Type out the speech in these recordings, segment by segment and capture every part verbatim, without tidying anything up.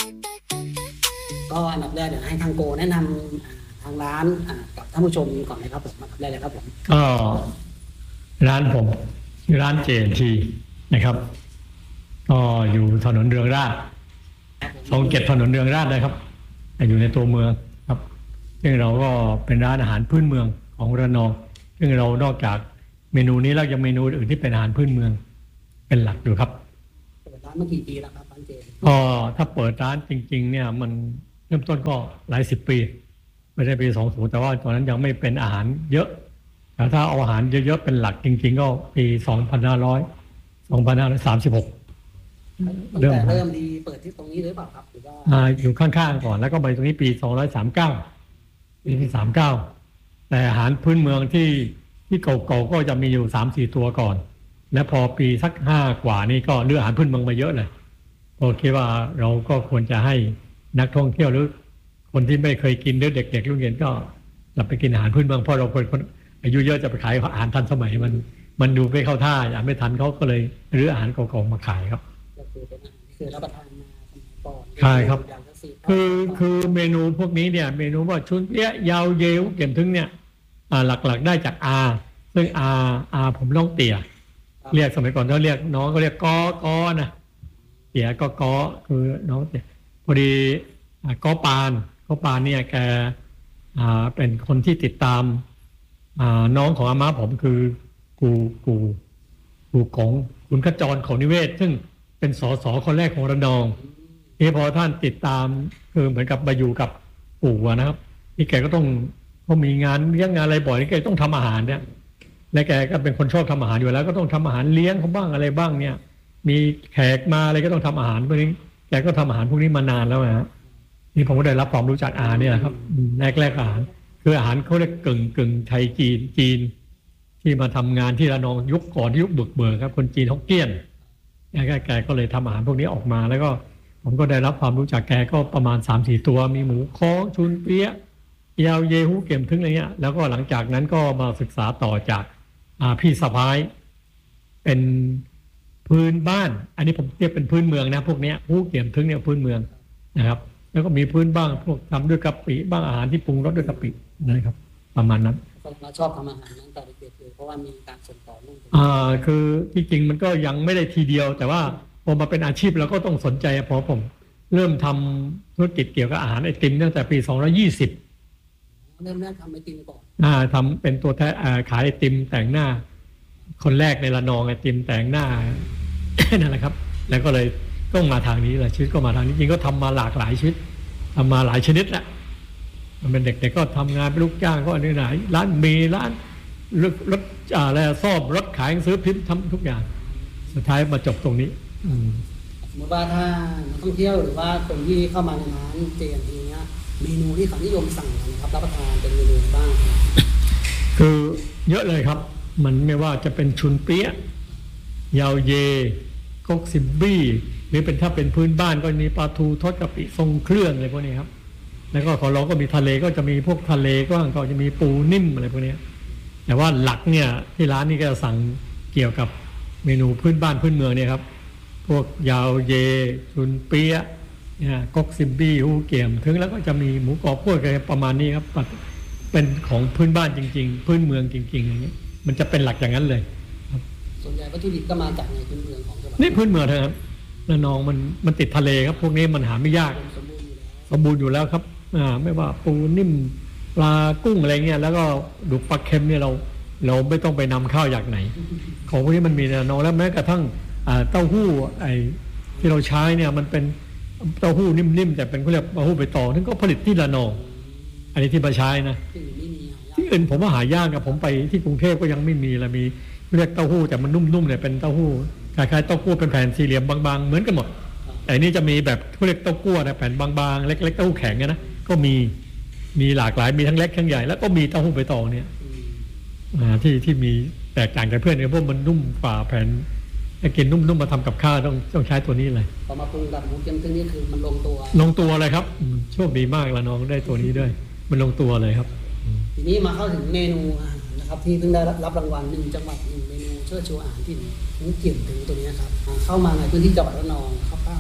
ก็อันดับแรกเดี๋ยวให้ทางโกแนะนำทางร้านกับท่านผู้ชมก่อนเลยครับผมอันดับแรกเลยครับผมก็ร้านผมชื่อร้านเจนทีนะครับก็อยู่ถนนเรืองราษฎร์สองเจ็ดถนนเรืองราษฎร์นะครับอยู่ในตัวเมืองครับซึ่งเราก็เป็นร้านอาหารพื้นเมืองของระนองซึ่งเรานอกจากเมนูนี้แล้วยังเมนูอื่นที่เป็นอาหารพื้นเมืองเป็นหลักอยู่ครับเปิดร้านมากี่ปีแล้วครับร้านเจนก็ถ้าเปิดร้านจริงๆเนี่ยมันเริ่มต้นก็หลายสิบปีไม่ใช่ปีสองสิบแต่ว่าตอนนั้นยังไม่เป็นอาหารเยอะแต่ถ้าเอาอาหารเยอะๆเป็นหลักจริงๆก็ปีสองพันห้าร้อยสองพันห้าร้อยสามสิบหกเริ่มเริ่มดีเปิดที่ตรงนี้หรือเปล่าครับหรือว่าอ่าอยู่ข้างๆก่อนแล้วก็ไปตรงนี้ปีสองร้อยสามสิบเก้าปีที่สามสิบเก้าแต่อาหารพื้นเมืองที่ที่เก่าๆก็จะมีอยู่ สามสี่ ตัวก่อนและพอปีสักห้ากว่านี้ก็เลือกอาหารพื้นเมืองมาเยอะเลยโอเคว่าเราก็ควรจะให้นักท่องเที่ยวหรือคนที่ไม่เคยกินหรือเด็กๆลูกเรียนก็จะไปกินอาหารพื้นเมืองเพราะเราคนอายุเยอะจะไปขายอาหารทันสมัยมันมันดูไม่เข้าท่าอยากไม่ทันเขาก็เลยรื้ออาหารเก่าๆมาขายครับก็คือเป็นอาหารที่เคยรับประทานมาสมัยก่อนใช่ครับคือคือเมนูพวกนี้เนี่ยเมนูว่าชุนเปี้ยยาวเยวเกี่ยมถึงเนี่ยหลักๆได้จากอาซึ่งอาอาผมน้องเตี่ยเรียกสมัยก่อนเขาเรียกน้องก็เรียกกอกอนะเตี่ยก็กอคือน้องเตี่ยพอดีกอปานกอปานเนี่ยแกเป็นคนที่ติดตามน้องของอาม่าผมคือกูกูกูของคุณขจรของนิเวศซึ่งเป็นสสคนแรกของระนองที่พอท่านติดตามคือเหมือนกับมาอยู่กับปู่นะครับที่แกก็ต้องเขามีงานเลี้ยงงานอะไรบ่อยแกต้องทำอาหารเนี่ยและแกก็เป็นคนชอบทำอาหารอยู่แล้วก็ต้องทำอาหารเลี้ยงเขาบ้างอะไรบ้างเนี่ยมีแขกมาอะไรก็ต้องทำอาหารพวกนี้แกก็ทำอาหารพวกนี้มานานแล้วนะนี่ผมก็ได้รับความรู้จักอาเนี่ยครับแรกแรกอาหารคืออาหารเขาเรียกกึ่งกึ่งไทยจีนจีนที่มาทำงานที่ระนองยุคก่อนที่ยุคบุกเบิกครับคนจีนฮกเกี้ยนแกแกก็เลยทำอาหารพวกนี้ออกมาแล้วก็ผมก็ได้รับความรู้จักแกก็ประมาณ สามสี่ ตัวมีหมูค้อชุนเปี้ยยาวเยฮูเกี่ยมถึงอะไรเงี้ยแล้วก็หลังจากนั้นก็มาศึกษาต่อจากพี่สะพ้ายเป็นพื้นบ้านอันนี้ผมเรียกเป็นพื้นเมืองนะพวกนี้ฮูเกี่ยมถึงเนี่ยพื้นเมืองนะครับแล้วก็มีพื้นบ้างพวกทำด้วยกะปิบ้างอาหารที่ปรุงรสด้วยกะปินะครับประมาณนั้นเราชอบทำอาหารตั้งแต่เด็กๆเลยเพราะว่ามีการส่งต่อลูกอ่าคือที่จริงมันก็ยังไม่ได้ทีเดียวแต่ว่าพอมาเป็นอาชีพเราก็ต้องสนใจพอผมเริ่มทำธุรกิจเกี่ยวกับอาหารไอติมตั้งแต่ปีสองร้อยยี่สิบเริ่มแรกทำไอติมก่อนอ่าทำเป็นตัวแทนขายไอติมแต่งหน้าคนแรกในระนองไอติมแต่งหน้า นั่นแหละครับแล้วก็เลยต้องมาทางนี้แหละชีวิตก็มาทางนี้จริงก็ทำมาหลากหลายชีวิตทำมาหลายชนิดแหละมันเป็นเด็กๆก็ทำงานเป็นลูกจ้างก็อันนี้ไหนร้านมีร้านรถรถอะไรซ่อมรถขายซื้อพิมพ์ทำทุกอย่างสุดท้ายมาจบตรงนี้สมมติว่าถ้านักท่องเที่ยวหรือว่าคนที่เข้ามาในร้านเจนทีเนี้ยเมนูที่เขานิยมสั่งกันนะครับรับประทานเป็นเมนูบ้างคือเยอะเลยครับมันไม่ว่าจะเป็นชุนเปี้ยยาวเยกกซิบบี้หรือเป็นถ้าเป็นพื้นบ้านก็มีปลาทูทอดกะปิทรงเครื่องอะไรพวกนี้ครับแล้วก็ของเราก็มีทะเลก็จะมีพวกทะเลก็ก็จะมีปูนิ่มอะไรพวกนี้แต่ว่าหลักเนี่ยที่ร้านนี้ก็จะสั่งเกี่ยวกับเมนูพื้นบ้านพื้นเมืองเนี่ยครับพวกยาวเยชุนเปี๊ยะเนี่ยก๊กซิมบี้ฮูเกี่ยมถึงแล้วก็จะมีหมูกรอบพวกอะไรประมาณนี้ครับเป็นของพื้นบ้านจริงๆพื้นเมืองจริงๆอย่างนี้มันจะเป็นหลักอย่างนั้นเลยส่วนใหญ่วัตถุดิบก็มาจากในพื้นเมืองของจังหวัดนี่พื้นเมืองนะครับระนองมันมันติดทะเลครับพวกนี้มันหาไม่ยากสมบูรณ์อยู่แล้วครับอ่าไม่ว่าปูนิ่มปลากุ้งอะไรเงี้ยแล้วก็ดูปลาเค็มเนี่ยเราเราไม่ต้องไปนำเข้าจากไหนของพวกนี้มันมีระนองแล้วแม้กระทั่งเต้าหู้ไอ้ที่เราใช้เนี่ยมันเป็นเต้าหู้นิ่มๆแต่เป็นเขาเรียกเต้าหู้ใบตองนั่นก็ผลิตที่ระนองอันนี้ที่มาใช้นะที่อื่นผมว่าหายากกับผมไปที่กรุงเทพก็ยังไม่มีละมีเรียกเต้าหู้แต่มันนุ่มๆเนี่ยเป็นเต้าหู้คล้ายๆเต้าหู้เป็นแผ่นสี่เหลี่ยมบางๆเหมือนกันหมดแต่นี่จะมีแบบเขาเรียกเต้ากั้วนะแผ่นบางๆเล็กๆเต้าหู้แข็งนะก็มีมีหลากหลายมีทั้งเล็กทั้งใหญ่แล้วก็มีเต้าหู้ใบตองเนี่ยที่ที่มีแตกต่างจากเพื่อนเนี่ยเพราะมันนุ่มฝ่าแผ่นถ้ากินนุ่มๆมาทำกับข้าวต้องต้องใช้ตัวนี้เลยพอมาปรุงกับหมูเค็มซึ่งนี่คือมันลงตัวลงตัวเลยครับโชคดีมากละน้องได้ตัวนี้ด้วยมันลงตัวเลยครับทีนี้มาเข้าถึงเมนูอาหารนะครับที่เพิ่งได้รับรางวัลหนึ่งจังหวัดหนึ่งเมนูเชิดชูอาหารที่หมูเกี่ยมถึงตัวนี้ครับเข้ามาในพื้นที่จังหวัดระนองคร่าวๆว่า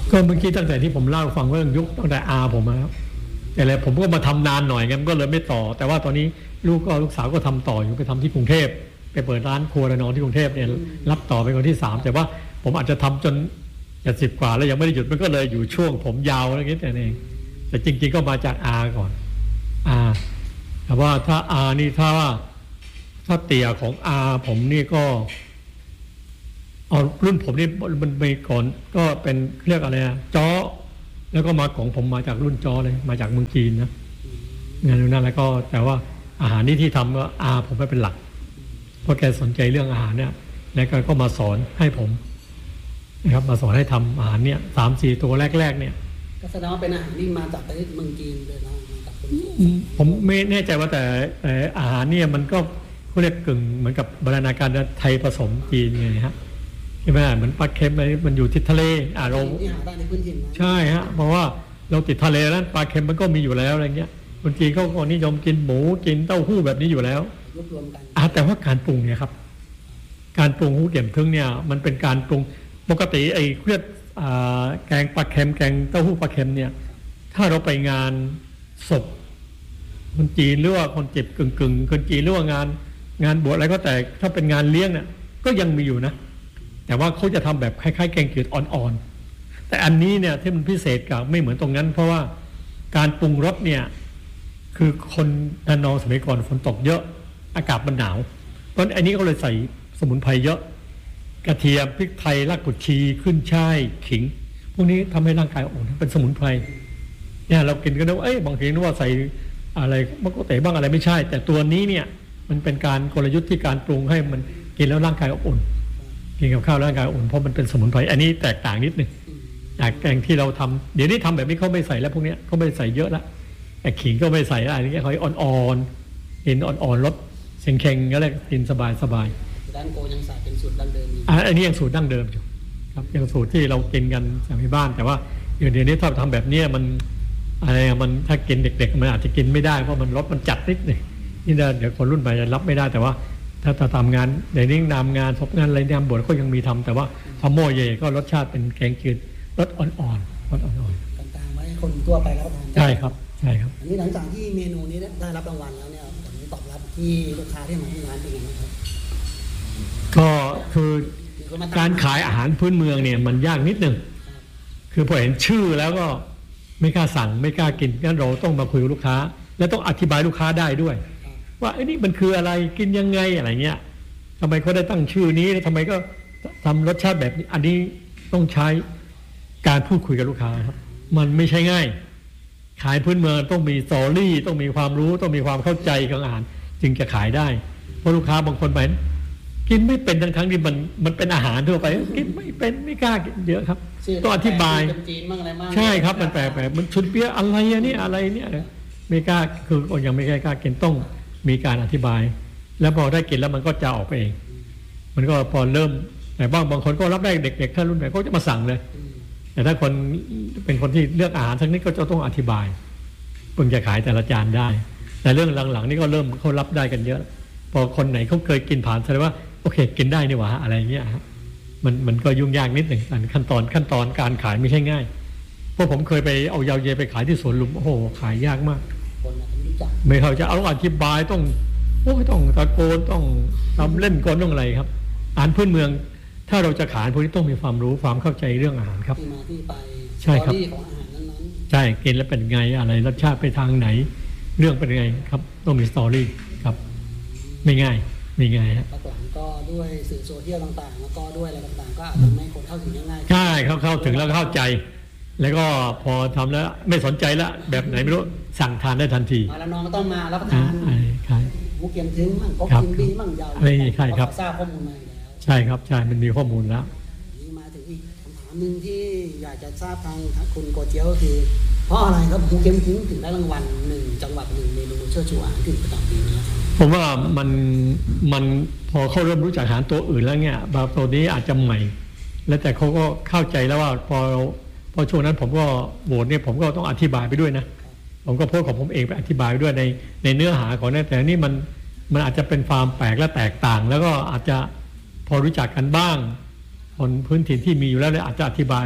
ก็เมื่อกี้ตั้งแต่ที่ผมเล่าฟังเรื่องยุคตั้งแต่อาผมนะครับแต่แล้วผมก็มาทำนานหน่อยงั้นก็เลยไม่ต่อ แต่ว่าตอนนี้ลูกก็ลูกสาวก็ทำต่ออยู่ไปทำที่กรุงเทพไปเปิดร้านครัวระนองที่กรุงเทพเนี่ยรับต่อเป็นคนที่สามแต่ว่าผมอาจจะทำจนจะสิบกว่าแล้วยังไม่ได้หยุดมันก็เลยอยู่ช่วงผมยาวอะไรอย่างเงี้ยแต่เองแต่จริงๆก็มาจากอาก่อนอาแต่ว่าถ้าอานี่ถ้าว่าถ้าเตี่ยของอาผมนี่ก็เอารุ่นผมนี่มันไปก่อนก็เป็นเรียกอะไรอะจ้อแล้วก็มาของผมมาจากรุ่นจ้อเลยมาจากเมืองจีนนะงานนั้นแล้วก็แต่ว่าอาหารนี่ที่ทำก็อาผมไม่เป็นหลักเพราะแกสนใจเรื่องอาหารเนี่ยแล้วก็มาสอนให้ผมนะครับมาสอนให้ทำอาหารเนี่ยสามสี่ตัวแรกๆเนี่ยก็แสดงว่าเป็นอาหารที่มาจากประเทศเมืองจีนเลยนะมาจากคนจีนผมไม่แน่ใจว่าแต่แต่อาหารเนี่ยมันก็เขาเรียกกึ่งเหมือนกับบรรณาการไทยผสมจีนไงฮะใช่ไหมเหมือนปลาเค็มอะไรมันอยู่ที่ทะเลอ่าเราที่หาได้ในพื้นถิ่นใช่ฮะเพราะว่าเราติดทะเลแล้วปลาเค็มมันก็มีอยู่แล้วอะไรเงี้ยคนจีนเขาก็นิยมกินหมูกินเต้าหู้แบบนี้อยู่แล้วรวบรวมกันอ่าแต่ว่าการปรุงเนี่ยครับการปรุงหูเกี่ยมทึ่งเนี่ยมันเป็นการปรุงปกติไอ้เรียกแกงปลาเค็มแกงเต้าหู้ปลาเค็มเนี่ยถ้าเราไปงานศพคนจีนหรือว่าคนเจ็บกึ่งกึ่งคนจีนหรือว่างานงานบวชอะไรก็แต่ถ้าเป็นงานเลี้ยงเนี่ยก็ยังมีอยู่นะแต่ว่าเขาจะทำแบบคล้ายๆแกงจืดอ่อนๆแต่อันนี้เนี่ยที่มันพิเศษกับไม่เหมือนตรงนั้นเพราะว่าการปรุงรสเนี่ยคือคนระนองสมัยก่อนฝนตกเยอะอากาศมันหนาวเพราะอันนี้ก็เลยใส่สมุนไพรเยอะกระเทียมพริกไทยรากผักชีขึ้นช่ายขิงพวกนี้ทำให้ร่างกายอุ่นเป็นสมุนไพรเนี่ยเรากินก็นึกว่าเอ้ยบางทีนึกว่าใส่อะไรมะกรูดเต๋บ้างอะไรไม่ใช่แต่ตัวนี้เนี่ยมันเป็นการกลยุทธ์ที่การปรุงให้มันกินแล้วร่างกายอุ่นกินกับข้าวร่างกายอุ่นเพราะมันเป็นสมุนไพรอันนี้แตกต่างนิดนึงจากแกงที่เราทำเดี๋ยวนี้ทำแบบนี้เขาไม่ใส่แล้วพวกนี้เขาไม่ใส่เยอะละแต่ขิงก็ไม่ใส่อะไรนี้เขาอ่อนๆกินอ่อนๆรสเค็งๆก็เลยกินสบายๆด้านโกยังใส่เป็นสูตรดั้งเดิมอยู่อันนี้ยังสูตรดั้งเดิมอยู่ครับยังสูตรที่เรากินกันจากที่บ้านแต่ว่าเดี๋ยวนี้ถ้าทำแบบนี้มันอะไรมันถ้ากินเด็กๆมันอาจจะกินไม่ได้เพราะมันรสมันจัดนิดหนึ่งนี่เดี๋ยวคนรุ่นใหม่จะรับไม่ได้แต่ว่าถ้าจะทำงานในนิ่งนำงานศพงานอะไรเนี่ยบวชก็ยังมีทำแต่ว่าทำโมเยก็รสชาติเป็นแกงจืดรสอ่อนๆรสอ่อนๆต่างๆไว้คนทั่วไปรับประทานใช่ครับใช่ครับอันนี้หลังจากที่เมนูนี้ได้รับรางวัลแล้วเนี่ยผลตอบรับที่ลูกค้าที่มาที่ร้านเป็นยังไงครับก็คือการขายอาหารพื้นเมืองเนี่ยมันยากนิดหนึ่งคือพอเห็นชื่อแล้วก็ไม่กล้าสั่งไม่กล้ากินงั้นเราต้องมาคุยกับลูกค้าและต้องอธิบายลูกค้าได้ด้วยว่าไอ้นี่มันคืออะไรกินยังไงอะไรเงี้ยทำไมเขาได้ตั้งชื่อนี้ทำไมก็ทำรสชาติแบบนี้อันนี้ต้องใช้การพูดคุยกับลูกค้าครับมันไม่ใช่ง่ายขายพื้นเมืองต้องมีสตอรี่ต้องมีความรู้ต้องมีความเข้าใจของอาหารจึงจะขายได้เพราะลูกค้าบางคนไปกินไม่เป็นทั้งทั้งที่มันมันเป็นอาหารทั่วไปกินไม่เป็นไม่กล้ากินเยอะครับต้องอธิบายใช่ครับมันแปลกๆมันชุนเปี๊ยะอะไรอันนี้อะไรเนี่ยไม่กล้าคือยังไม่กล้ากินต้องมีการอธิบายแล้วพอได้กินแล้วมันก็จะออกไปเองมันก็พอเริ่มแต่บางบางคนก็รับได้เด็กๆถ้ารุ่นใหม่ก็จะมาสั่งเลยแต่ถ้าคนเป็นคนที่เลือกอาหารทั้งนี้ก็จะต้องอธิบายเพิ่งจะขายแต่ละจานได้แต่เรื่องหลังๆนี่ก็เริ่มเขารับได้กันเยอะพอคนไหนเขาเคยกินผ่านแสดงว่าโอเคกินได้นี่หว่าอะไรเงี้ยมันมันก็ยุ่งยากนิดหนึ่งขั้นตอนขั้นตอนการขายไม่ใช่ง่ายเพราะผมเคยไปเอายาวเยไปขายที่สวนลุมโอ้โหขายยากมากไม่เขาจะเอาอธิบายต้องโอ้ต้องตะโกนต้องทำเล่นกลต้องอะไรครับอาหารพื้นเมืองถ้าเราจะขายพวกนี้ต้องมีความรู้ความเข้าใจเรื่องอาหารครับที่มาที่ไปใช่ครับของอาหารนั้นๆใช่กินแล้วเป็นไงอะไรรสชาติไปทางไหนเรื่องเป็นไงครับต้องมีสตอรี่ครับไม่ง่ายไม่ง่ายฮะหลังก็ด้วยสื่อโซเชียลต่างๆแล้วก็ด้วยอะไรต่างๆก็ทำให้คนเข้าถึงง่ายใช่เข้าเข้าถึงแล้วเข้าใจแล้วก็พอทำแล้วไม่สนใจละแบบไหนไม่รู้สั่งทานได้ทันทีมาแล้วน้องก็ต้องมารับประทานหมูเกี๊ยวถึงมั่งก๊กกินบีมั่งยาวอะไรใช่ครับทราบข้อมูลมาแล้วใช่ครับใช่มันมีข้อมูลแล้วนี่มาถึงอีกคำถามหนึ่งที่อยากจะทราบทางคุณโกเจียวก็คือเพราะอะไรครับหมูเกี๊ยวถึงถึงได้รางวัลหนึ่งจังหวัดหนึ่งเมนูเชิดชูอาหารถึงประจำปีนี้ผมว่ามันมันพอเขาเริ่มรู้จักอาหารตัวอื่นแล้วเนี่ยบางตัวนี้อาจจะใหม่แล้วแต่เขาก็เข้าใจแล้วว่าพอพอช่วงนั้นผมก็โหวตเนี่ยผมก็ต้องอธิบายไปด้วยนะผมก็โพสต์ของผมเองไปอธิบายไปด้วยในในเนื้อหาของนั่นแต่นี่มันมันอาจจะเป็นความแปลกและแตกต่างแล้วก็อาจจะพอรู้จักกันบ้างคนพื้นถิ่นที่มีอยู่แล้วเนี่ยอาจจะอธิบาย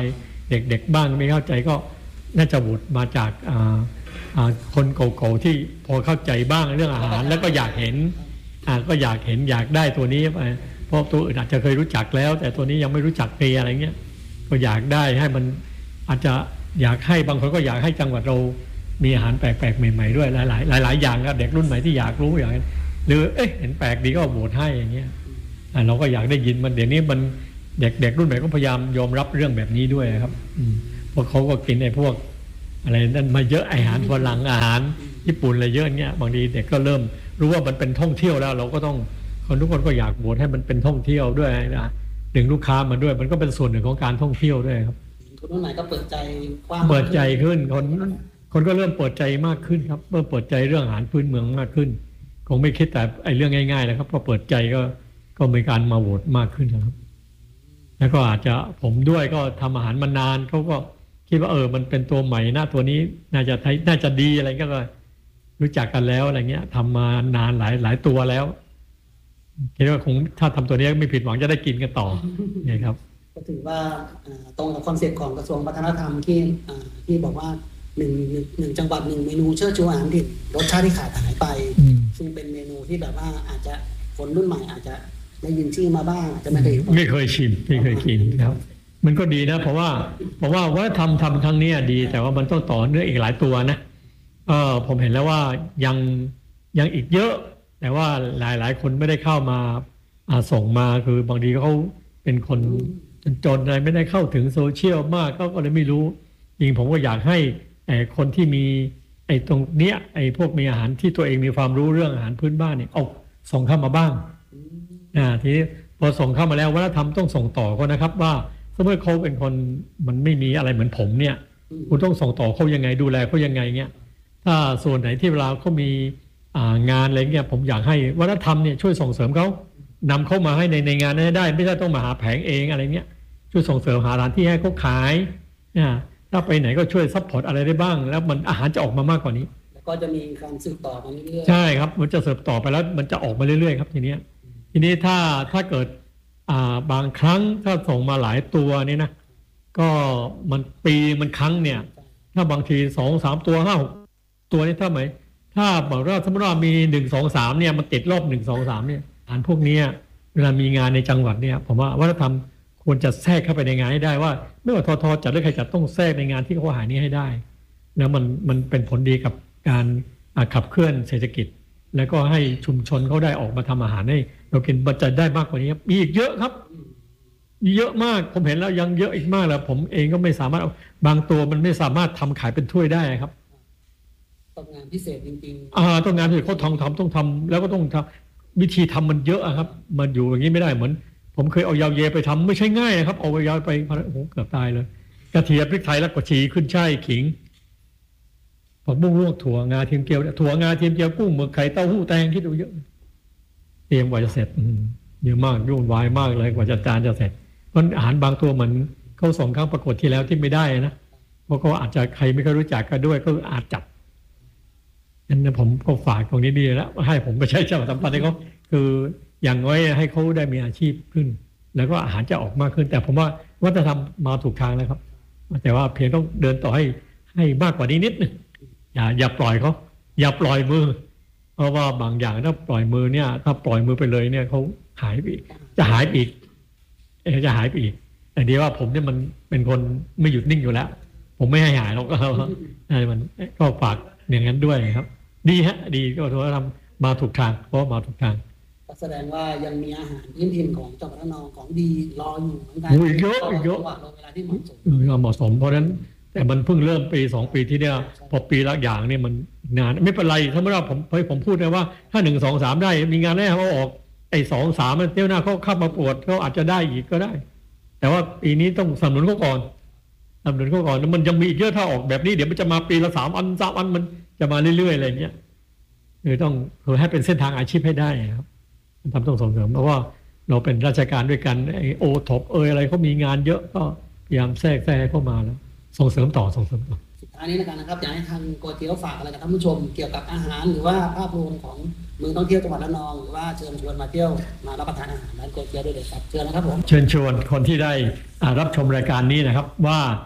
เด็กๆบ้างไม่เข้าใจก็น่าจะโหวตมาจากคนเก่าๆที่พอเข้าใจบ้างเรื่องอาหารแล้วก็อยากเห็นก็อยากเห็นอยากได้ตัวนี้เพราะตัวอื่นอาจจะเคยรู้จักแล้วแต่ตัวนี้ยังไม่รู้จักเลยอะไรเงี้ยก็อยากได้ให้มันอาจจะอยากให้บางคนก็อยากให้จังหวัดเรามีอาหารแปลกๆใหม่ๆด้วยหลายๆหลายๆอย่างครับเด็กรุ่นใหม่ที่อยากรู้อยากหรือเอ๊ะเห็นแปลกดีก็โหวตให้อย่างเงี้ยเราก็อยากได้ยินมันเดี๋ยวนี้มันเด็กๆรุ่นใหม่ก็พยายามยอมรับเรื่องแบบนี้ด้วยครับเพราะเขาก็กินไอ้พวกอะไรนั่นมาเยอะอาหารฝรั่งอาหารญี่ปุ่นอะไรเยอะเงี้ยบางทีเด็กก็เริ่มรู้ว่ามันเป็นท่องเที่ยวแล้วเราก็ต้องคนทุกคนก็อยากโหวตให้มันเป็นท่องเที่ยวด้วยนะดึงลูกค้ามาด้วยมันก็เป็นส่วนหนึ่งของการท่องเที่ยวด้วยครับคนรุ่นใหม่ก็เปิดใจกว้างเปิดใจขึ้นคนคนก็เริ่มเปิดใจมากขึ้นครับเริ่มเปิดใจเรื่องอาหารพื้นเมืองมากขึ้นคงไม่คิดแต่ไอ้เรื่องง่ายๆนะครับพอเปิดใจก็ก็มีการมาโหวตมากขึ้นครับแล้วก็อาจจะผมด้วยก็ทำอาหารมานานเขาก็คิดว่าเออมันเป็นตัวใหม่นะตัวนี้น่าจะน่าจะดีอะไรก็รู้จักกันแล้วอะไรเงี้ยทำมานานหลายหลายตัวแล้วคิดว่าคงถ้าทำตัวนี้ไม่ผิดหวังจะได้กินกันต่อนี่ครับก็ถือว่าตรงกับคอนเซ็ปต์ของกระทรวงวัฒนธรรมที่ที่บอกว่าหนึ่งหนึ่งจังหวัดหนึ่งเมนูเชิดชูอาหารถิ่นรสชาติที่ขาดหายไปซึ่งเป็นเมนูที่แบบว่าอาจจะคนรุ่นใหม่อาจจะได้ยินชื่อมาบ้างอาจจะไม่เคยไม่เคยชิมไม่เคยกินครับมันก็ดีนะเพราะว่าเพราะว่าว่าทำทำครั้งนี้ดีแต่ว่ามันต้องต่อเนื่องอีกหลายตัวนะเออผมเห็นแล้วว่ายังยังอีกเยอะแต่ว่าหลายหลายคนไม่ได้เข้ามาส่งมาคือบางทีเขาเป็นคนจนๆอะไรไม่ได้เข้าถึงโซเชียลมากเขาก็เลยไม่รู้จริงผมก็อยากให้คนที่มีไอ้ตรงเนี้ยไอ้พวกมีอาหารที่ตัวเองมีความรู้เรื่องอาหารพื้นบ้านเนี่ยเอาส่งเข้ามาบ้างอ่าทีนี้พอส่งเข้ามาแล้ววัฒนธรรมต้องส่งต่อเขานะครับว่าสมมติเขาเป็นคนมันไม่มีอะไรเหมือนผมเนี่ยคุณต้องส่งต่อเขายังไงดูแลเขายังไงเงี้ยถ้าส่วนไหนที่เวลาเขามีงานอะไรเงี้ยผมอยากให้วัฒนธรรมเนี่ยช่วยส่งเสริมเขานำเข้ามาให้ในในงานนั้นได้ไม่ใช่ต้องมาหาแผงเองอะไรเงี้ยช่วยส่งเสริมหาร้านที่ให้เขาขายเนี่ยถ้าไปไหนก็ช่วยซัพพอร์ตอะไรได้บ้างแล้วมันอาหารจะออกมามากกว่านี้แล้วก็จะมีการสืบต่อมาเรื่อยๆใช่ครับมันจะสืบต่อไปแล้วมันจะออกมาเรื่อยๆครับทีนี้ทีนี้ถ้าถ้าเกิดบางครั้งถ้าส่งมาหลายตัวนี่นะก็มันปีมันครั้งเนี่ยถ้าบางทีสองสามตัวห้าหกตัวนี่ถ้าไหมถ้าบอกว่าสมมติว่ามีหนึ่งสองสามเนี่ยมันติดรอบหนึ่งสองสามเนี่ยอาหารพวกนี้เวลามีงานในจังหวัดเนี่ยผมว่าวัฒนธรรมควรจะแทรกเข้าไปในงานให้ได้ว่าไม่ว่าททจัดหรือใครจัดต้องแทรกในงานที่เขาหานี้ให้ได้แล้วมันมันเป็นผลดีกับการขับเคลื่อนเศรษฐกิจแล้วก็ให้ชุมชนเขาได้ออกมาทำอาหารให้เรากินบัจจัยได้มากกว่านี้มีอีกเยอะครับเยอะมากผมเห็นแล้วยังเยอะอีกมากแล้วผมเองก็ไม่สามารถบางตัวมันไม่สามารถทำขายเป็นถ้วยได้ครับต้องงานพิเศษจริงๆอ่าต้องงานพิเศษเขาทำทำต้องทำแล้วก็ต้องทำวิธีทำมันเยอะครับมันอยู่อย่างนี้ไม่ได้เหมือนผมเคยเอายาวเยไปทำไม่ใช่ง่ายนะครับเอายาวไปโอ้โหเกือบตายเลยกระเทียมพริกไทยแล้วก็ชีขึ้นช่ายขิงผักบุ้งลวกถั่วงาเทียมเจียวถั่วงาเทียมเจียวกุ้งหมึกไข่เต้าหู้แตงคิดดูเยอะเตรียมกว่าจะเสร็จเยอะมากยุ่งวายมากเลยกว่าจะจานจะเสร็จเพราะอาหารบางตัวเหมือนเขาส่งครั้งประกวดที่แล้วที่ไม่ได้นะเพราะเขาอาจจะใครไม่เคยรู้จักกันด้วยก็อาจจับงั้นผมก็ฝากตรงนี้ดีแล้วให้ผมไปใช้เจ้าสัมพันธ์ให้เขาคืออย่างน้อยให้เขาได้มีอาชีพขึ้นแล้วก็อาหารจะออกมากขึ้นแต่ผมว่าวัฒนธรรมมาถูกทางแล้วครับแต่ว่าเพียงต้องเดินต่อให้ให้มากกว่านี้นิดนึงอย่าอย่าปล่อยเขาอย่าปล่อยมือเพราะว่าบางอย่างถ้าปล่อยมือเนี่ยถ้าปล่อยมือไปเลยเนี่ยเขาหายไปจะหายไปอีกจะหายไปอีกแต่ดีว่าผมเนี่ยมันเป็นคนไม่หยุดนิ่งอยู่แล้วผมไม่ให้หายเราก็อะไรมันก็ฝากอย่างนั้นด้วยครับดีฮะดีก็ถือว่าทำมาถูกทางเพราะมาถูกทางแสดงว่ายังมีอาหารพื้นถิ่นของจังหวัดระนองของดีรออยู่เหมือนกันเยอะเยอะเวลาที่เหมาะสมเหมาะสมเพราะฉะนั้นแต่มันเพิ่งเริ่มปีสองปีที่เนี่ยพอปีละอย่างเนี่ยมันนานไม่เป็นไรถ้าเมื่อผมผมพูดเลยว่าถ้าหนึ่งสองสามได้มีงานแรกเขาออกไอ้สองสามเที่ยวหน้าเขาเข้ามาปวดเขาอาจจะได้อีกก็ได้แต่ว่าปีนี้ต้องสนับสนุนเขาก่อนสนับสนุนเขาก่อนมันยังมีอีกเยอะถ้าออกแบบนี้เดี๋ยวมันจะมาปีละสามอันสามอันมันจะมาเรื่อยๆอะไรเงี้ยคือต้องคือให้เป็นเส้นทางอาชีพให้ได้ครับทำต้องส่งเสริมเพราะว่าเราเป็นราชการด้วยกันไอโอท็อปเอยอะไรเขามีงานเยอะก็พยายามแทรกแทรกเข้ามาแล้วส่งเสริมต่อส่งเสริมต่อสุดท้ายนี้นะครับอยากให้ทางโกเตี๋ยวฝากอะไรกับท่านผู้ชมเกี่ยวกับอาหารหรือว่าภาพรวมของเมืองท่องเที่ยวจังหวัดระนองหรือว่าเชิญชวนมาเที่ยวมารับประทานอาหารร้านโกเตี๋ยวด้วยเลยครับเชิญนะครับผมเชิญชวนคนที่ได้รับชมรายการนี้นะครับว่า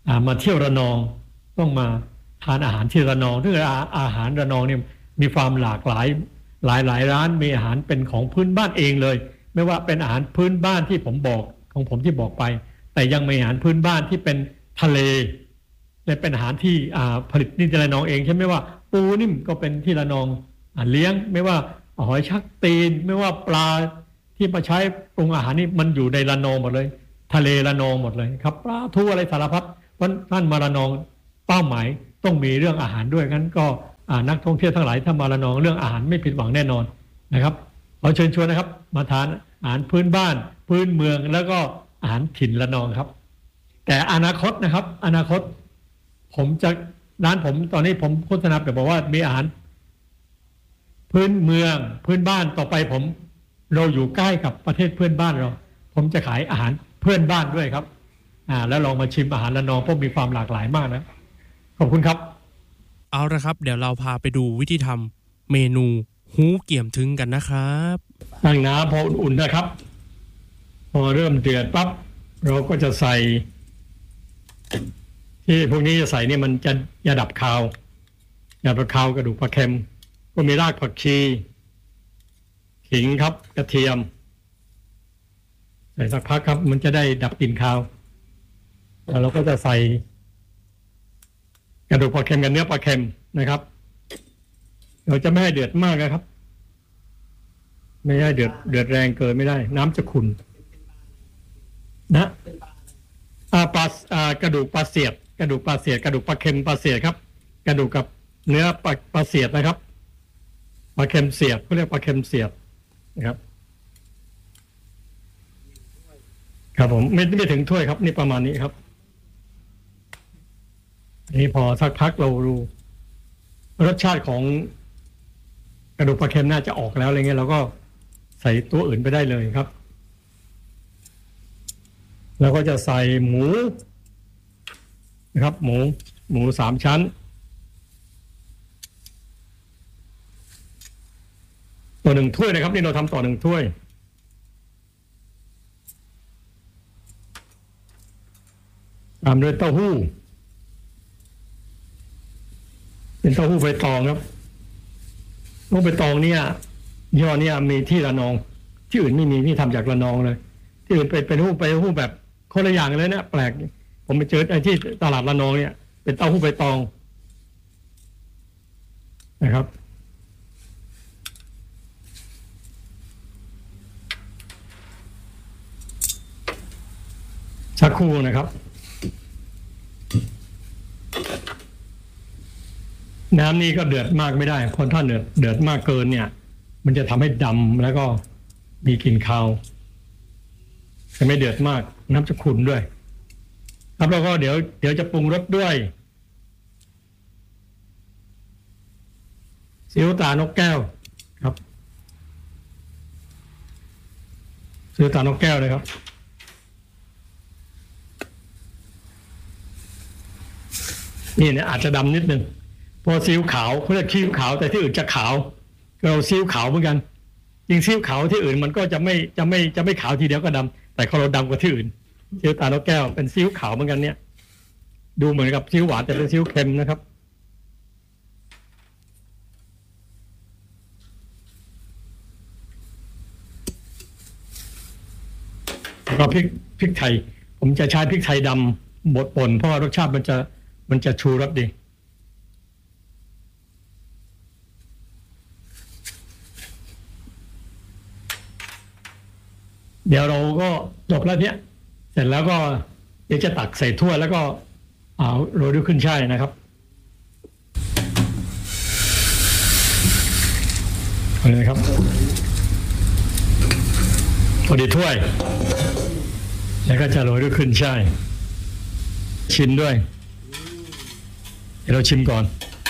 มาเที่ยวระนองต้องมาทานอาหารที่ระนองซึ่งอาหารระนองเนี่ยมีความหลากหลายหลายหลายร้านมีอาหารเป็นของพื้นบ้านเองเลยไม่ว่าเป็นอาหารพื้นบ้านที่ผมบอกของผมที่บอกไปแต่ยังมีอาหารพื้นบ้านที่เป็นทะเลและเป็นอาหารที่ผลิตนี่ระนองเองใช่ไหมว่าปูนิ่มก็เป็นที่ระนองเลี้ยงไม่ว่าหอยชักตีนไม่ว่าปลาที่มาใช้ปรุงอาหารนี่มันอยู่ในระนองหมดเลยทะเลระนองหมดเลยครับปลาทูอะไรสารพัดเพราะท่านมาระนองเป้าหมายต้องมีเรื่องอาหารด้วยงั้นก็นักท่องเที่ยวทั้งหลายถ้ามาระนองเรื่องอาหารไม่ผิดหวังแน่นอนนะครับขอเชิญชวนนะครับมาทานอาหารพื้นบ้านพื้นเมืองแล้วก็อาหารถิ่นระนองครับแต่อนาคตนะครับอนาคตผมจะร้านผมตอนนี้ผมโฆษณาแบบบอกว่ามีอาหารพื้นเมืองพื้นบ้านต่อไปผมเราอยู่ใกล้กับประเทศเพื่อนบ้านเราผมจะขายอาหารเพื่อนบ้านด้วยครับอ่าแล้วลองมาชิมอาหารระนองเพราะมีความหลากหลายมากนะขอบคุณครับเอาละครับเดี๋ยวเราพาไปดูวิธีทำเมนูฮู้เกี่ยมถึงกันนะครับตั้งน้ำพออุ่นๆนะครับพอเริ่มเดือดปั๊บเราก็จะใส่ที่พวกนี้จะใส่เนี่ยมันจะยาดับคาวยาดับคาวกระดูกปลาเค็มก็มีรากผักชีขิงครับกระเทียมใส่สักพักครับมันจะได้ดับกลิ่นคาวแล้วเราก็จะใส่กระดูกปลาเค็มกับเนื้อปลาเค็มนะครับเราจะไม่ให้เดือดมากนะครับไม่ให้เดือดเดือดแรงเกินไม่ได้น้ำจะขุ่นนะอ่าปลาอ่ากระดูกปลาเสียดกระดูกปลาเสียดกระดูกปลาเค็มปลาเสียดครับกระดูกกับเนื้อปลาปลาเสียดนะครับปลาเค็มเสียดเขาเรียกปลาเค็มเสียดนะครับครับผมไม่ไม่ถึงถ้วยครับนี่ประมาณนี้ครับนี่พอสักพักเราดูรสชาติของกระดูกปลาเค็มน่าจะออกแล้วอะไรเงี้ยเราก็ใส่ตัวอื่นไปได้เลยครับแล้วก็จะใส่หมูนะครับหมูหมูสามชั้นต่อหนึ่งถ้วยนะครับนี่เราทำต่อหนึ่งถ้วยตามด้วยเต้าหู้เป็นเต้าหู้ใบตองครับเต้าหู้ใบตองเนี่ยยี่ห้อเนี่ยมีที่ระนองที่อื่นไม่มีนี่ทำจากระนองเลยที่อื่นเป็นเป็นหู้ไปหู้แบบคนละอย่างเลยเนี่ยแปลกผมไปเจอไอ้ที่ตลาดระนองเนี่ยเป็นเต้าหู้ใบตองนะครับสักครู่นะครับน้ำนี่ก็เดือดมากไม่ได้เพราะถ้าเดือดเดือดมากเกินเนี่ยมันจะทำให้ดำแล้วก็มีกลิ่นคาวแต่ไม่เดือดมากน้ำจะขุ่นด้วยครับแล้วก็เดี๋ยวเดี๋ยวจะปรุงรสด้วยซีอิ๊วตานกแก้วครับซีอิ๊วตานกแก้วเลยครับนี่เนี่ยอาจจะดำนิดนึงเพราะซีอิ๊วขาวเขาเรียกซีอิ๊วขาวแต่ที่อื่นจะขาวเราซีอิ๊วขาวเหมือนกันจริงซีอิ๊วขาวที่อื่นมันก็จะไม่จะไม่จะไม่ขาวทีเดียวก็ดำแต่ของเราดำกว่าที่อื่นซีอิ๊วตานกแก้วเป็นซีอิ๊วขาวเหมือนกันเนี่ยดูเหมือนกับซีอิ๊วหวานแต่เป็นซีอิ๊วเค็มนะครับแล้วก็พริกพริกไทยผมจะใช้พริกไทยดำบดป่นเพราะว่ารสชาติมันจะมันจะชูรสดีเดี๋ยวเราก็จบแล้วเนี่ยเสร็จแล้วก็เดี๋ยวจะตักใส่ถ้วยแล้วก็เอาโรยด้วยขึ้นช่ายนะครับเอาเลยครับพอดีถ้วยแล้วก็จะโรยด้วยขึ้นช่ายชิมด้วยเดี๋ยวเราชิมก่อน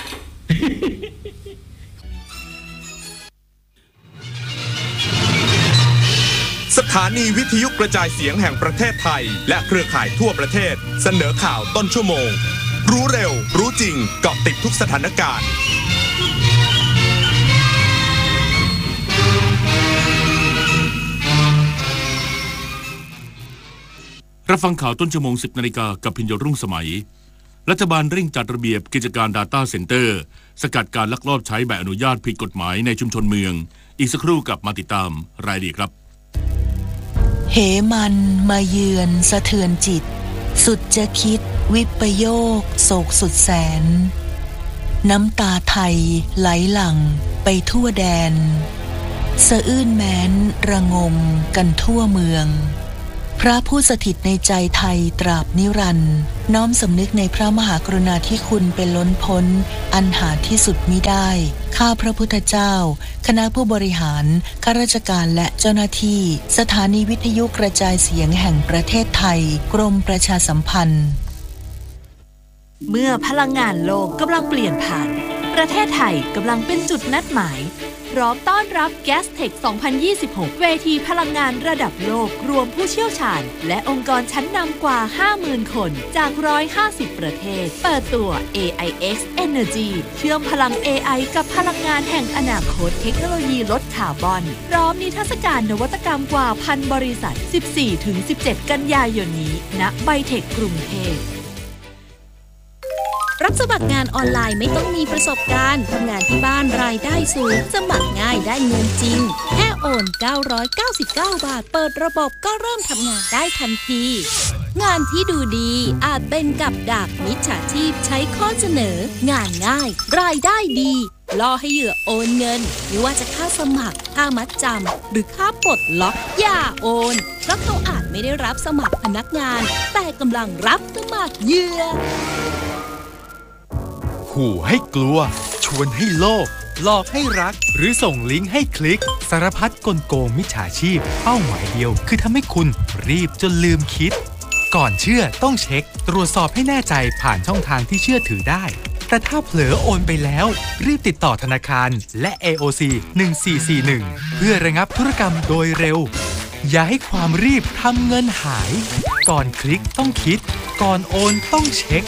สถานีวิทยุกระจายเสียงแห่งประเทศไทยและเครือข่ายทั่วประเทศเสนอข่าวต้นชั่วโมงรู้เร็วรู้จริงเกาะติดทุกสถานการณ์รับฟังข่าวต้นชั่วโมงสิบนาฬิกากับพิญโยรุ่งสมัยรัฐบาลเร่งจัดระเบียบกิจการ Data Center สกัดการลักลอบใช้ใบอนุญาตผิดกฎหมายในชุมชนเมืองอีกสักครู่กลับมาติดตามรายละเอียดครับเหมันมาเยือนสะเทือนจิตสุดจะคิดวิปโยคโศกสุดแสนน้ำตาไทยไหลหลั่งไปทั่วแดนสะอื้นแม้นระงมกันทั่วเมืองพระผู้สถิตในใจไทยตราบนิรันดร์น้อมสำนึกในพระมหากรุณาธิคุณเป็นล้นพ้นอันหาที่สุดมิได้ข้าพระพุทธเจ้าคณะผู้บริหารข้าราชการและเจ้าหน้าที่สถานีวิทยุกระจายเสียงแห่งประเทศไทยกรมประชาสัมพันธ์เมื่อพลังงานโลกกำลังเปลี่ยนผ่านประเทศไทยกำลังเป็นจุดนัดหมายพร้อมต้อนรับ Gastech สองพันยี่สิบหก เวทีพลังงานระดับโลกรวมผู้เชี่ยวชาญและองค์กรชั้นนำกว่า ห้าหมื่น คนจากหนึ่งร้อยห้าสิบประเทศเปิดตัว เอ ไอ เอ็กซ์ Energy เชื่อมพลัง เอ ไอ กับพลังงานแห่งอนาคตเทคโนโลยีลดคาร์บอนพร้อมนิทรรศการนวัตกรรมกว่าพันบริษัท สิบสี่ถึงสิบเจ็ด กันยายนนี้ณไบเทคกรุงเทพรับสมัครงานออนไลน์ไม่ต้องมีประสบการณ์ทำงานที่บ้านรายได้สูงสมัครง่ายได้เงินจริงแค่โอนเก้าร้อยเก้าสิบเก้าบาทเปิดระบบก็เริ่มทำงานได้ทันทีงานที่ดูดีอาจเป็นกับดักมิจฉาชีพใช้ข้อเสนองานง่ายรายได้ดีล่อให้เหยื่อโอนเงินไม่ว่าจะค่าสมัครค่ามัดจำหรือค่าปลดล็อกอย่าโอนเพราะเขาอาจไม่ได้รับสมัครพนักงานแต่กำลังรับสมัครเหยื่อขู่ให้กลัวชวนให้โลภหลอกให้รักหรือส่งลิงก์ให้คลิกสารพัดกลโกงมิจฉาชีพเป้าหมายเดียวคือทำให้คุณรีบจนลืมคิดก่อนเชื่อต้องเช็คตรวจสอบให้แน่ใจผ่านช่องทางที่เชื่อถือได้แต่ถ้าเผลอโอนไปแล้วรีบติดต่อธนาคารและ เอ โอ ซี หนึ่งสี่สี่หนึ่งเพื่อระงับธุรกรรมโดยเร็วอย่าให้ความรีบทำเงินหายก่อนคลิกต้องคิดก่อนโอนต้องเช็ค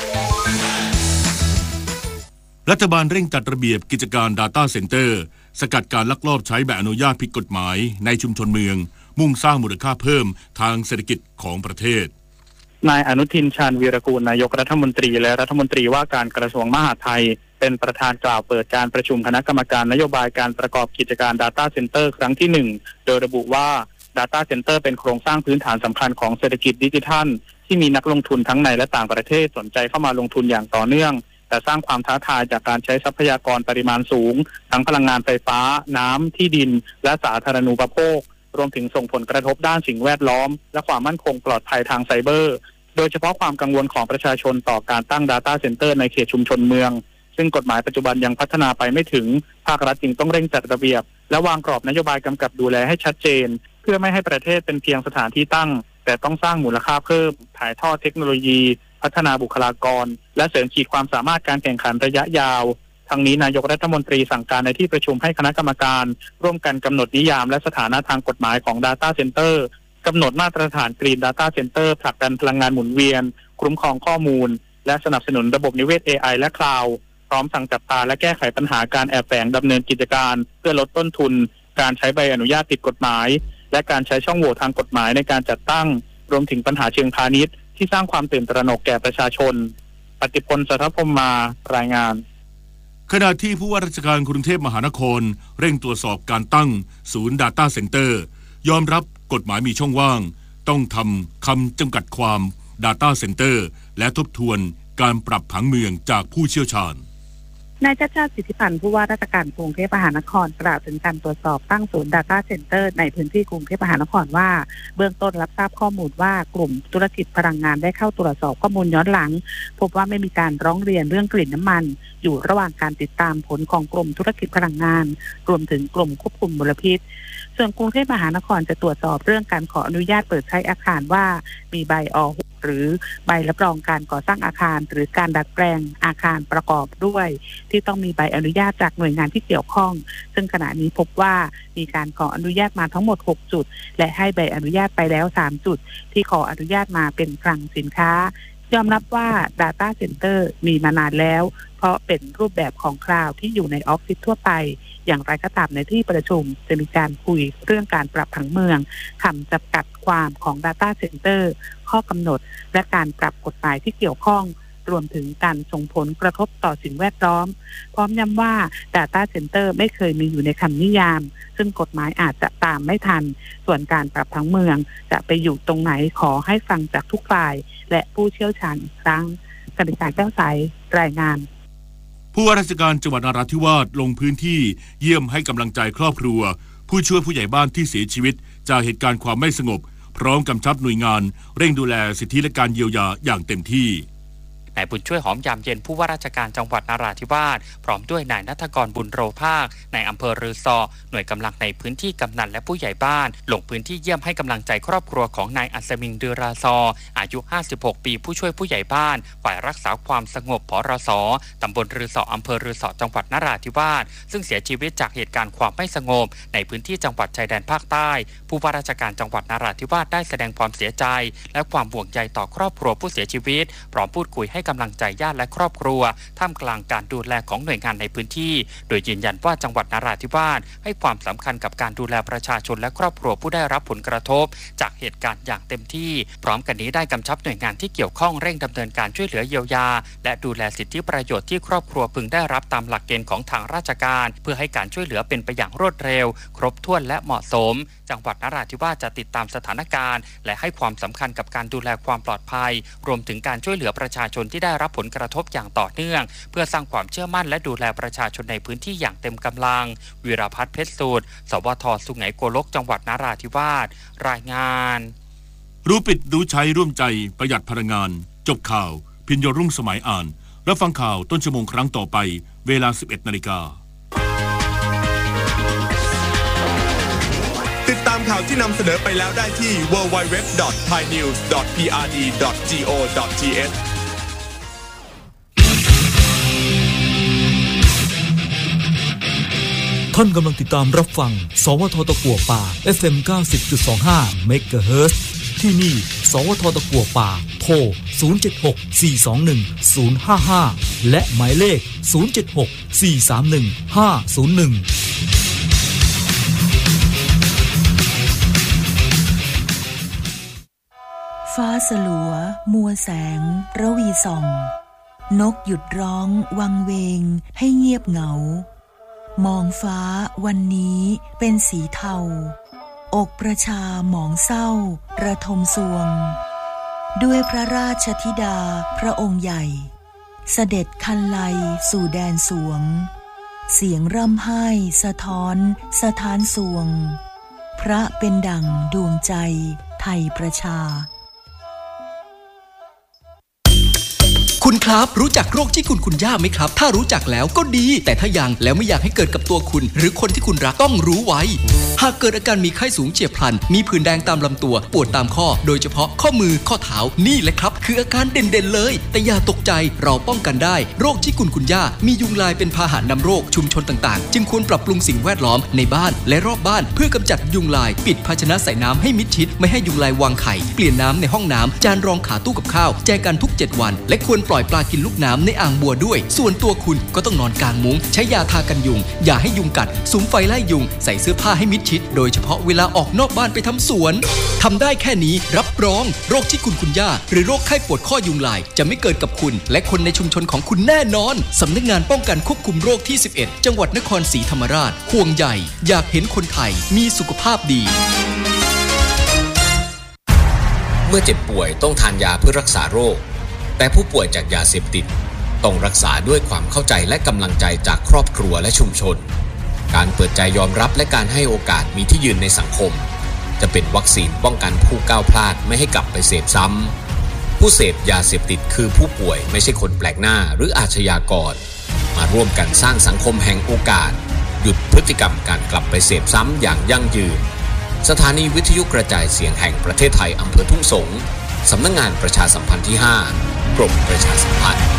รัฐบาลเร่งจัดระเบียบกิจการ Data Center สกัดการลักลอบใช้ใบอนุญาตผิดกฎหมายในชุมชนเมืองมุ่งสร้างมูลค่าเพิ่มทางเศรษฐกิจของประเทศนายอนุทินชาญวีรกูลนายกรัฐมนตรีและรัฐมนตรีว่าการกระทรวงมหาดไทยเป็นประธานกล่าวเปิดการประชุมคณะกรรมการนโยบายการประกอบกิจการ Data Center ครั้งที่หนึ่งโดยระบุว่า Data Center เป็นโครงสร้างพื้นฐานสำคัญของเศรษฐกิจดิจิทัลที่มีนักลงทุนทั้งในและต่างประเทศสนใจเข้ามาลงทุนอย่างต่อเนื่องแต่สร้างความท้าทายจากการใช้ทรัพยากรปริมาณสูงทั้งพลังงานไฟฟ้าน้ำที่ดินและสาธารณูปโภครวมถึงส่งผลกระทบด้านสิ่งแวดล้อมและความมั่นคงปลอดภัยทางไซเบอร์โดยเฉพาะความกังวลของประชาชนต่อการตั้ง Data Center ในเขตชุมชนเมืองซึ่งกฎหมายปัจจุบันยังพัฒนาไปไม่ถึงภาครัฐจึงต้องเร่งจัดระเบียบและวางกรอบนโยบายกำกับดูแลให้ชัดเจนเพื่อไม่ให้ประเทศเป็นเพียงสถานที่ตั้งแต่ต้องสร้างมูลค่าเพิ่มถ่ายทอดเทคโนโลยีพัฒนาบุคลากรและเสริมขีดความสามารถการแข่งขันระยะยาวทั้งนี้นายกรัฐมนตรีสั่งการในที่ประชุมให้คณะกรรมการร่วมกันกำหนดนิยามและสถานะทางกฎหมายของ Data Center กำหนดมาตรฐาน Green Data Center ผลักดันพลังงานหมุนเวียนคุ้มครองข้อมูลและสนับสนุนระบบนิเวศ เอ ไอ และคลาวด์พร้อมสั่งจับตาและแก้ไขปัญหาการแอบแฝงดำเนินกิจการเพื่อลดต้นทุนการใช้ใบอนุญาตผิดกฎหมายและการใช้ช่องโหว่ทางกฎหมายในการจัดตั้งรวมถึงปัญหาเชิงพาณิชย์ที่สร้างความตื่นตระหนกแก่ประชาชนปฏิพล สัทธพรหมมารายงานขณะที่ผู้ว่าราชการกรุงเทพมหานครเร่งตรวจสอบการตั้งศูนย์ Data Center ยอมรับกฎหมายมีช่องว่างต้องทำคำจำกัดความ Data Center และทบทวนการปรับผังเมืองจากผู้เชี่ยวชาญนายชาติชาติสิทธิพันธ์ผู้ว่าราชการกรุงเทพมหานครกล่าวถึงการตรวจสอบตั้งศูนย์ Data Center ในพื้นที่กรุงเทพมหานครว่าเบื้องต้นรับทราบข้อมูลว่ากลุ่มธุรกิจพลังงานได้เข้าตรวจสอบข้อมูลย้อนหลังพบว่าไม่มีการร้องเรียนเรื่องกลิ่นน้ำมันอยู่ระหว่างการติดตามผลของกลุ่มธุรกิจพลังงานรวมถึงกลุ่มควบคุมมลพิษส่วนกรุงเทพมหานครจะตรวจสอบเรื่องการขออนุญาตเปิดใช้อาคารว่ามีใบอ หรือใบรับรองการก่อสร้างอาคารหรือการดัดแปลงอาคารประกอบด้วยที่ต้องมีใบอนุญาตจากหน่วยงานที่เกี่ยวข้องซึ่งขณะนี้พบว่ามีการขออนุญาตมาทั้งหมดหกจุดและให้ใบอนุญาตไปแล้วสามจุดที่ขออนุญาตมาเป็นคลังสินค้ายอมรับว่า Data Center มีมานานแล้วเพราะเป็นรูปแบบของคลาวด์ที่อยู่ในออฟฟิศทั่วไปอย่างไรก็ตามในที่ประชุมจะมีการคุยเรื่องการปรับผังเมืองคำจำกัดความของ Data Center ข้อกำหนดและการปรับกฎหมายที่เกี่ยวข้องรวมถึงการส่งผลกระทบต่อสิ่งแวดล้อมพร้อมย้ำว่า Data Center ไม่เคยมีอยู่ในคำนิยามซึ่งกฎหมายอาจจะตามไม่ทันส่วนการปรับผังเมืองจะไปอยู่ตรงไหนขอให้ฟังจากทุกฝ่ายและผู้เชี่ยวชาญอีกครั้งกนิษฐาแก้วใสรายงานผู้ว่าราชการจังหวัดนราธิวาสลงพื้นที่เยี่ยมให้กำลังใจครอบครัวผู้ช่วยผู้ใหญ่บ้านที่เสียชีวิตจากเหตุการณ์ความไม่สงบพร้อมกำชับหน่วยงานเร่งดูแลสิทธิและการเยียวยาอย่างเต็มที่นายบุญช่วยหอมยามเย็นผู้ว่าราชการจังหวัดนราธิวาสพร้อมด้วยนายณัฐกรบุญโรภาคในอำเภอรือซอหน่วยกำลังในพื้นที่กำนันและผู้ใหญ่บ้านลงพื้นที่เยี่ยมให้กำลังใจครอบครัวของนายอัศมิงเดือราซออายุห้าสิบหกปีผู้ช่วยผู้ใหญ่บ้านฝ่ายรักษาความสงบผรสตำบลรือซออำเภอรือซอจังหวัดนราธิวาสซึ่งเสียชีวิตจากเหตุการณ์ความไม่สงบในพื้นที่จังหวัดชายแดนภาคใต้ผู้ว่าราชการจังหวัดนราธิวาสได้แสดงความเสียใจและความห่วงใยต่อครอบครัวผู้เสียชีวิตพร้อมพูดคุยให้กำลังใจญาติและครอบครัวท่ามกลางการดูแลของหน่วยงานในพื้นที่โดยยืนยันว่าจังหวัดนราธิวาสให้ความสำคัญกับการดูแลประชาชนและครอบครัวผู้ได้รับผลกระทบจากเหตุการณ์อย่างเต็มที่พร้อมกันนี้ได้กำชับหน่วยงานที่เกี่ยวข้องเร่งดำเนินการช่วยเหลือเยียวยาและดูแลสิทธิประโยชน์ที่ครอบครัวพึงได้รับตามหลักเกณฑ์ของทางราชการเพื่อให้การช่วยเหลือเป็นไปอย่างรวดเร็วครบถ้วนและเหมาะสมจังหวัดนราธิวาสจะติดตามสถานการณ์และให้ความสำคัญกับการดูแลความปลอดภัยรวมถึงการช่วยเหลือประชาชนที่ได้รับผลกระทบอย่างต่อเนื่องเพื่อสร้างความเชื่อมั่นและดูแลประชาชนในพื้นที่อย่างเต็มกำลังวีรพัฒน์เพชรสูตรสวทสุไหงโกลกจังหวัดนราธิวาสรายงานรู้ปิดรู้ใช้ร่วมใจประหยัดพลังงานจบข่าวพิญโยรุ่งสมัยอ่านรับฟังข่าวต้นชั่วโมงครั้งต่อไปเวลา สิบเอ็ดนาฬิกาติดตามข่าวที่นำเสนอไปแล้วได้ที่ ดับเบิลยู ดับเบิลยู ดับเบิลยู ดอท ไทยนิวส์ ดอท พี อาร์ ดี ดอท จี โอ ดอท ที เอชท่านกำลังติดตามรับฟังสวทตะกั่วป่า เอฟ เอ็ม เก้าสิบจุดสองห้า เมกะเฮิรตซ์ ที่นี่สวทตะกั่วป่าโทรศูนย์ เจ็ด หก สี่ สอง หนึ่ง ศูนย์ ห้า ห้าและหมายเลขศูนย์ เจ็ด หก สี่ สาม หนึ่ง ห้า ศูนย์ หนึ่งฟ้าสลัวมัวแสงระวีส่องนกหยุดร้องวังเวงให้เงียบเหงามองฟ้าวันนี้เป็นสีเทาอกประชาหมองเศร้าระทมสวงด้วยพระราชธิดาพระองค์ใหญ่เสด็จคันไลสู่แดนสวงเสียงร่ำไห้สะท้อนสะท้านสวงพระเป็นดั่งดวงใจไทยประชาคุณครับรู้จักโรคที่คุณคุณย่าไหมครับถ้ารู้จักแล้วก็ดีแต่ถ้ายังแล้วไม่อยากให้เกิดกับตัวคุณหรือคนที่คุณรักต้องรู้ไว้หากเกิดอาการมีไข้สูงเฉียบพลันมีผื่นแดงตามลำตัวปวดตามข้อโดยเฉพาะข้อมือข้อเท้านี่แหละครับคืออาการเด่นๆเลยแต่อย่าตกใจเราป้องกันได้โรคที่คุณคุณย่ามียุงลายเป็นพาหะนำโรคชุมชนต่างๆจึงควรปรับปรุงสิ่งแวดล้อมในบ้านและรอบบ้านเพื่อกำจัดยุงลายปิดภาชนะใส่น้ำให้มิดชิดไม่ให้ยุงลายวางไข่เปลี่ยนน้ำในห้องน้ำจานรองขาตู้กับข้าวแจกันทุกเจ็ดวันและควรปล่อยปลากินลูกน้ำในอ่างบัวด้วยส่วนตัวคุณก็ต้องนอนกลางมุ้งใช้ยาทากันยุงอย่าให้ยุงกัดสุมไฟไล่ยุงใส่เสื้อผ้าให้มิดชิดโดยเฉพาะเวลาออกนอกบ้านไปทำสวนทำได้แค่นี้รับรองโรคที่คุณคุณย่าหรือโรคไข้ปวดข้อยุงลายจะไม่เกิดกับคุณและคนในชุมชนของคุณแน่นอนสำนักงานป้องกันควบคุมโรคที่สิบเอ็ดจังหวัดนครศรีธรรมราชห่วงใยอยากเห็นคนไทยมีสุขภาพดีเมื่อเจ็บป่วยต้องทานยาเพื่อรักษาโรคแต่ผู้ป่วยจากยาเสพติดต้องรักษาด้วยความเข้าใจและกำลังใจจากครอบครัวและชุมชนการเปิดใจยอมรับและการให้โอกาสมีที่ยืนในสังคมจะเป็นวัคซีนป้องกันผู้ก้าวพลาดไม่ให้กลับไปเสพซ้ำผู้เสพยาเสพติดคือผู้ป่วยไม่ใช่คนแปลกหน้าหรืออาชญากรมาร่วมกันสร้างสังคมแห่งโอกาสหยุดพฤติกรรมการกลับไปเสพซ้ำอย่างยั่งยืนสถานีวิทยุกระจายเสียงแห่งประเทศไทยอำเภอทุ่งสงสำนักงานประชาสัมพันธ์ที่ห้ากรมประชาสัมพันธ์